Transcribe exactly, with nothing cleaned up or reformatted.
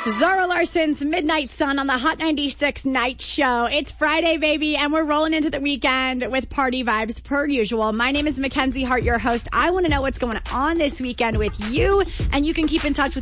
Zara Larson's Midnight Sun on the Hot ninety-six Night Show. It's Friday, baby, and we're rolling into the weekend with party vibes per usual. My name is Mackenzie Hart, your host. I want to know what's going on this weekend with you, and you can keep in touch with